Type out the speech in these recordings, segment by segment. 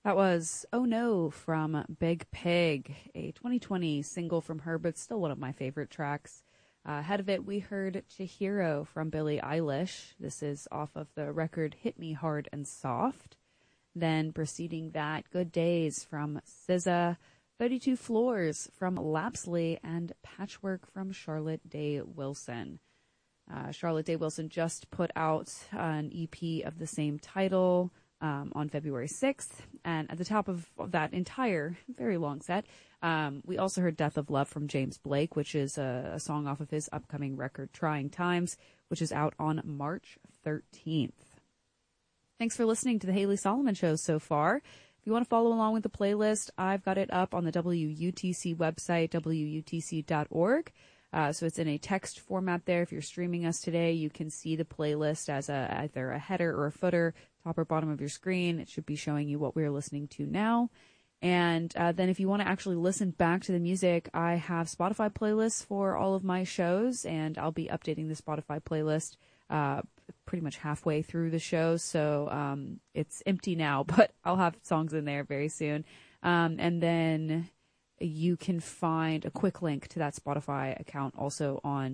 That was Oh No from Big Pig, a 2020 single from her, but still one of my favorite tracks. Ahead of it, we heard Chihiro from Billie Eilish. This is off of the record Hit Me Hard and Soft. Then preceding that, Good Days from SZA, 32 Floors from Lapsley, and Patchwork from Charlotte Day Wilson. Charlotte Day Wilson just put out an EP of the same title on February 6th. And at the top of that entire, very long set, we also heard Death of Love from James Blake, which is a song off of his upcoming record, Trying Times, which is out on March 13th. Thanks for listening to the Haley Solomon Show so far. If you want to follow along with the playlist, I've got it up on the WUTC website, WUTC.org. So it's in a text format there. If you're streaming us today, you can see the playlist as either a header or a footer, top or bottom of your screen. It should be showing you what we're listening to now. And then if you want to actually listen back to the music, I have Spotify playlists for all of my shows, and I'll be updating the Spotify playlist pretty much halfway through the show. So it's empty now, but I'll have songs in there very soon. And then you can find a quick link to that Spotify account also on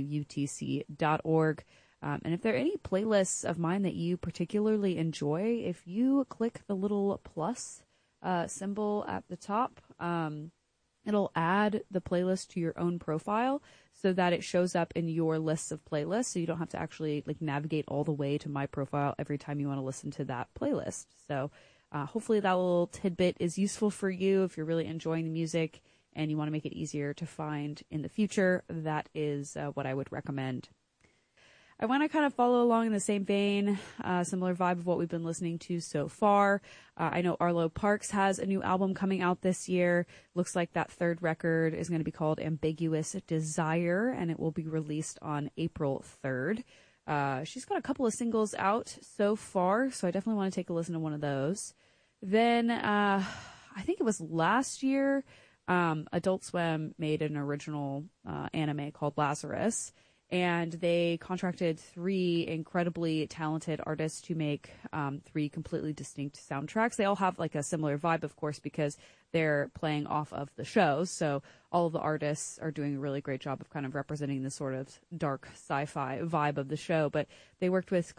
WUTC.org. And if there are any playlists of mine that you particularly enjoy, if you click the little plus symbol at the top, it'll add the playlist to your own profile so that it shows up in your lists of playlists. So you don't have to actually navigate all the way to my profile every time you want to listen to that playlist. So hopefully that little tidbit is useful for you if you're really enjoying the music and you want to make it easier to find in the future. That is what I would recommend. I want to kind of follow along in the same vein, similar vibe of what we've been listening to so far. I know Arlo Parks has a new album coming out this year. Looks like that third record is going to be called Ambiguous Desire, and it will be released on April 3rd. She's got a couple of singles out so far, so I definitely want to take a listen to one of those. Then, I think it was last year, Adult Swim made an original anime called Lazarus, and they contracted 3 incredibly talented artists to make 3 completely distinct soundtracks. They all have a similar vibe, of course, because they're playing off of the show. So all of the artists are doing a really great job of kind of representing the sort of dark sci-fi vibe of the show. But they worked with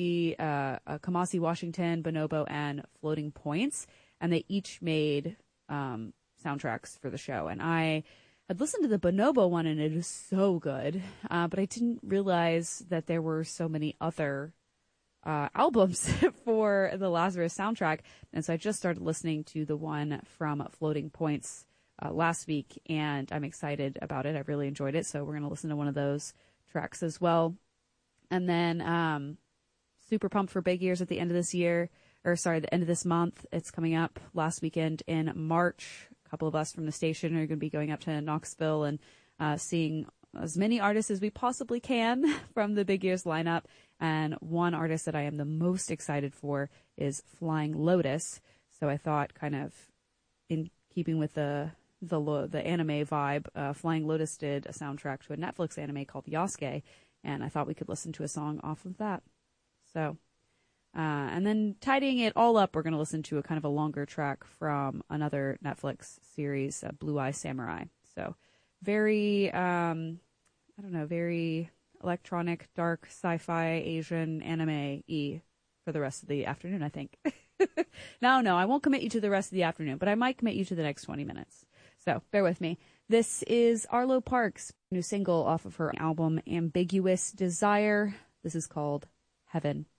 Kamasi Washington, Bonobo, and Floating Points, and they each made soundtracks for the show. And I'd listened to the Bonobo one, and it is so good, but I didn't realize that there were so many other albums for the Lazarus soundtrack, and so I just started listening to the one from Floating Points last week, and I'm excited about it. I really enjoyed it, so we're going to listen to one of those tracks as well. And then super pumped for Big Ears at the end of this year, the end of this month. It's coming up last weekend in March. A couple of us from the station are going to be going up to Knoxville and seeing as many artists as we possibly can from the Big Ears lineup. And one artist that I am the most excited for is Flying Lotus. So I thought, kind of in keeping with the anime vibe, Flying Lotus did a soundtrack to a Netflix anime called Yasuke, and I thought we could listen to a song off of that. So, and then tidying it all up, we're going to listen to a kind of a longer track from another Netflix series, Blue Eye Samurai. So very, very electronic, dark, sci-fi, Asian anime-y for the rest of the afternoon, I think. No, I won't commit you to the rest of the afternoon, but I might commit you to the next 20 minutes. So bear with me. This is Arlo Parks' new single off of her album Ambiguous Desire. This is called Heaven.